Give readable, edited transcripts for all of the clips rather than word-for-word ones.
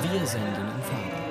Wir senden in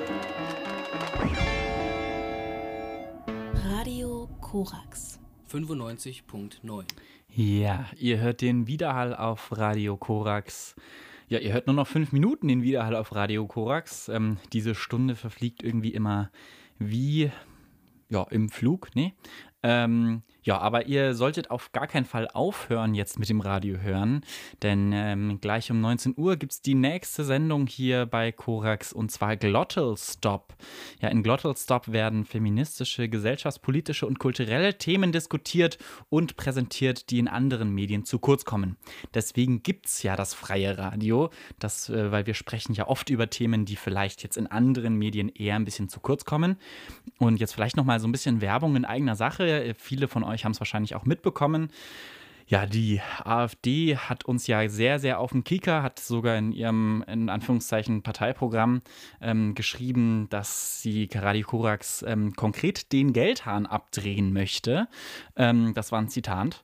Farbe. Radio Korax 95.9. Ja, ihr hört den Widerhall auf Radio Korax. Ja, ihr hört nur noch 5 Minuten den Widerhall auf Radio Korax. Diese Stunde verfliegt irgendwie immer wie, ja, im Flug, ne? Ja, aber ihr solltet auf gar keinen Fall aufhören jetzt mit dem Radio hören, denn gleich um 19 Uhr gibt es die nächste Sendung hier bei Korax und zwar Glottal Stop. Ja, in Glottal Stop werden feministische, gesellschaftspolitische und kulturelle Themen diskutiert und präsentiert, die in anderen Medien zu kurz kommen. Deswegen gibt es ja das freie Radio, weil wir sprechen ja oft über Themen, die vielleicht jetzt in anderen Medien eher ein bisschen zu kurz kommen. Und jetzt vielleicht nochmal so ein bisschen Werbung in eigener Sache. Viele von euch haben es wahrscheinlich auch mitbekommen. Ja, die AfD hat uns ja sehr, sehr auf den Kieker, hat sogar in ihrem, in Anführungszeichen, Parteiprogramm geschrieben, dass sie Radio Korax konkret den Geldhahn abdrehen möchte. Das war ein Zitat.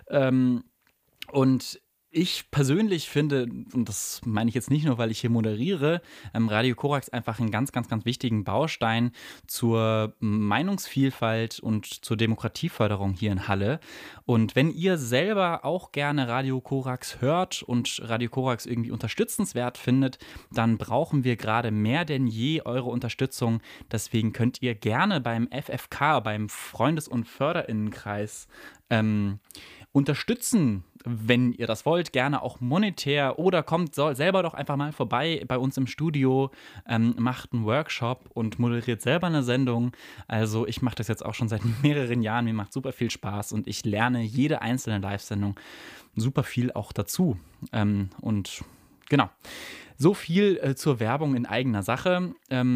Und ich persönlich finde, und das meine ich jetzt nicht nur, weil ich hier moderiere, Radio Korax einfach einen ganz, ganz, ganz wichtigen Baustein zur Meinungsvielfalt und zur Demokratieförderung hier in Halle. Und wenn ihr selber auch gerne Radio Korax hört und Radio Korax irgendwie unterstützenswert findet, dann brauchen wir gerade mehr denn je eure Unterstützung. Deswegen könnt ihr gerne beim FFK, beim Freundes- und Förderinnenkreis, unterstützen, wenn ihr das wollt, gerne auch monetär oder kommt selber doch einfach mal vorbei bei uns im Studio, macht einen Workshop und moderiert selber eine Sendung. Also ich mache das jetzt auch schon seit mehreren Jahren, mir macht super viel Spaß und ich lerne jede einzelne Live-Sendung super viel auch dazu. Und genau, so viel zur Werbung in eigener Sache.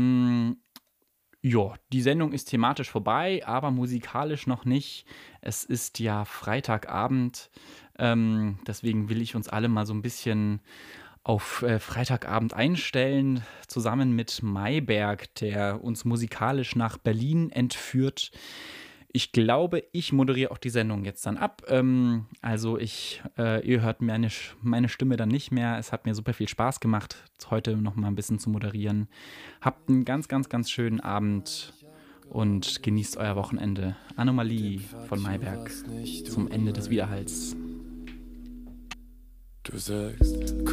Ja, die Sendung ist thematisch vorbei, aber musikalisch noch nicht. Es ist ja Freitagabend, deswegen will ich uns alle mal so ein bisschen auf Freitagabend einstellen, zusammen mit Mayberg, der uns musikalisch nach Berlin entführt. Ich glaube, ich moderiere auch die Sendung jetzt dann ab. Also ihr hört meine Stimme dann nicht mehr. Es hat mir super viel Spaß gemacht, heute noch mal ein bisschen zu moderieren. Habt einen ganz, ganz, ganz schönen Abend und genießt euer Wochenende. Anomalie von Mayberg zum Ende des Widerhalls. Du sagst